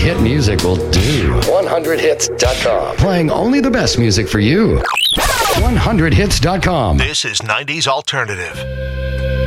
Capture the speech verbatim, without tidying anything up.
hit music will do. one hundred hits dot com. Playing only the best music for you. one hundred hits dot com. This is nineties Alternative.